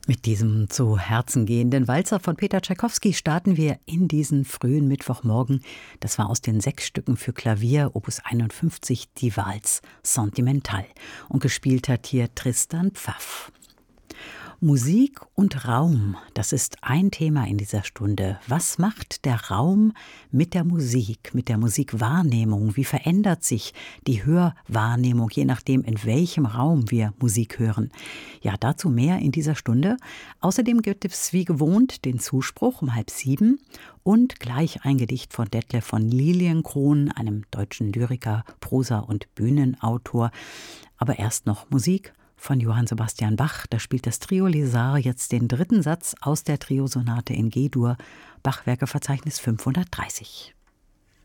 Mit diesem zu Herzen gehenden Walzer von Peter Tschaikowski starten wir in diesen frühen Mittwochmorgen. Das war aus den 6 Stücken für Klavier, Opus 51, die Valse Sentimentale. Und gespielt hat hier Tristan Pfaff. Musik und Raum, das ist ein Thema in dieser Stunde. Was macht der Raum mit der Musikwahrnehmung? Wie verändert sich die Hörwahrnehmung, je nachdem, in welchem Raum wir Musik hören? Ja, dazu mehr in dieser Stunde. Außerdem gibt es wie gewohnt den Zuspruch um 6:30 und gleich ein Gedicht von Detlev von Lilienkron, einem deutschen Lyriker, Prosa- und Bühnenautor. Aber erst noch Musik von Johann Sebastian Bach. Da spielt das Trio Les Arts jetzt den 3. Satz aus der Triosonate in G-Dur, Bachwerkeverzeichnis 530.